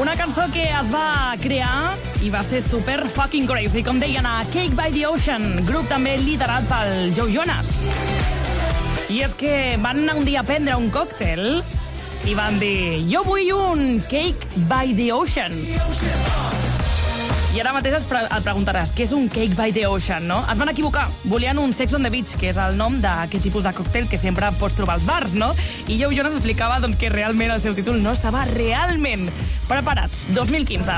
Una cançó que es va crear i va ser super fucking crazy, com deien a Cake by the Ocean, grup també liderat pel Joe Jonas. I és que van anar un dia a prendre un còctel i van dir, jo vull un Cake by the Ocean. I ara mateix et preguntaràs, què és un Cake by the Ocean, no? Es van equivocar. Volien un Sex on the Beach, que és el nom d'aquest tipus de còctel que sempre pots trobar als bars, no? I Joe Jonas explicava doncs, que realment el seu títol no estava realment preparat. 2015.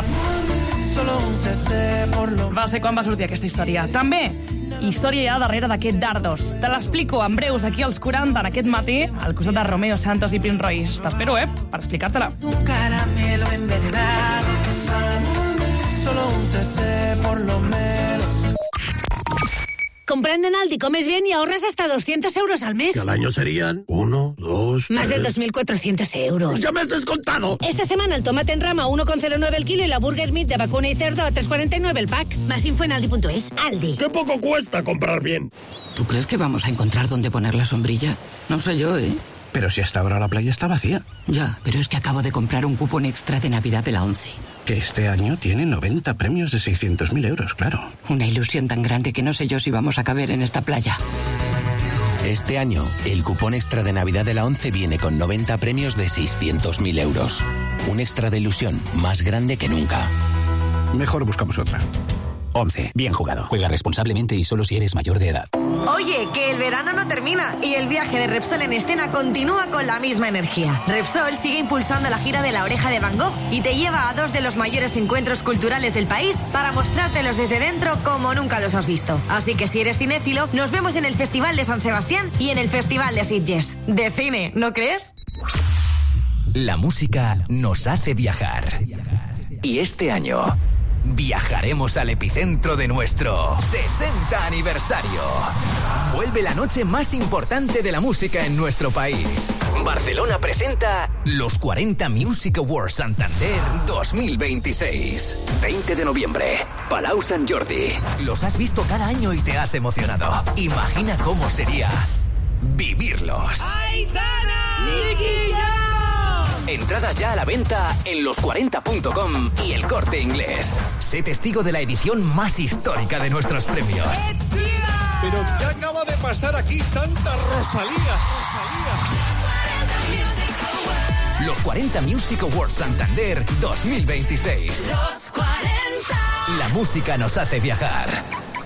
Va ser quan va sortir aquesta història. També, història ja darrere d'aquest Dardos. Te l'explico en breus aquí als 40 en aquest matí, al costat de Romeo Santos i Prince Royce. T'espero, per explicar-te-la. Un caramelo envenenado, solo un CC por lo menos. Comprando en Aldi comes bien y ahorras hasta 200 euros al mes. Que al año serían 1, 2, Más de 2.400 euros. ¡Ya me has descontado! Esta semana el tomate en rama a 1,09 el kilo y la burger meat de vacuna y cerdo a 3,49 el pack. Más info en aldi.es. Aldi. ¡Qué poco cuesta comprar bien! ¿Tú crees que vamos a encontrar dónde poner la sombrilla? No sé yo, ¿eh? Pero si hasta ahora la playa está vacía. Ya, pero es que acabo de comprar un cupón extra de Navidad de la 11. Que este año tiene 90 premios de 600.000 euros, claro. Una ilusión tan grande que no sé yo si vamos a caber en esta playa. Este año, el cupón extra de Navidad de la 11 viene con 90 premios de 600.000 euros. Un extra de ilusión más grande que nunca. Mejor buscamos otra. 11. Bien jugado. Juega responsablemente y solo si eres mayor de edad. Oye, que el verano no termina y el viaje de Repsol en escena continúa con la misma energía. Repsol sigue impulsando la gira de La Oreja de Van Gogh y te lleva a dos de los mayores encuentros culturales del país para mostrártelos desde dentro como nunca los has visto. Así que si eres cinéfilo, nos vemos en el Festival de San Sebastián y en el Festival de Sitges. De cine, ¿no crees? La música nos hace viajar. Y este año viajaremos al epicentro de nuestro 60 aniversario. Vuelve la noche más importante de la música en nuestro país. Barcelona presenta los 40 Music Awards Santander 2026. 20 de noviembre, Palau Sant Jordi. Los has visto cada año y te has emocionado. Imagina cómo sería vivirlos. ¡Aitana! ¡Nicky Jam! Entradas ya a la venta en los40.com y El Corte Inglés. Sé testigo de la edición más histórica de nuestros premios. ¿Pero qué acaba de pasar aquí, Santa Rosalía? Los 40 Music Awards Santander 2026. Los 40. La música nos hace viajar.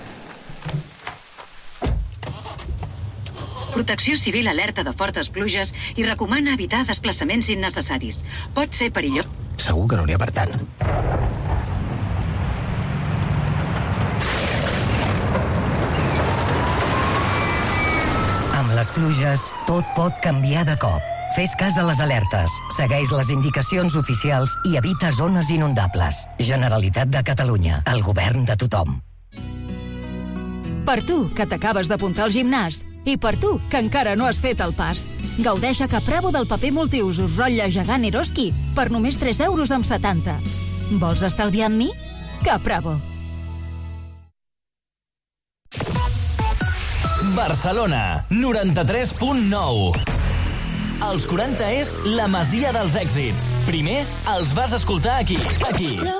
Protecció Civil alerta de fortes pluges i recomana evitar desplaçaments innecessaris. Pot ser perillós. Segur que no n'hi ha per tant. Amb les pluges, tot pot canviar de cop. Fes cas a les alertes, segueix les indicacions oficials i evita zones inundables. Generalitat de Catalunya, el govern de tothom. Per tu, que t'acabes d'apuntar al gimnàs, i per tu, que encara no has fet el pas. Gaudeix a Capravo del paper multiusos rotlle gegant Eroski per només 3,70 euros. Vols estalviar amb mi? Capravo. Barcelona, 93.9. Els 40 és la masia dels èxits. Primer, els vas escoltar aquí.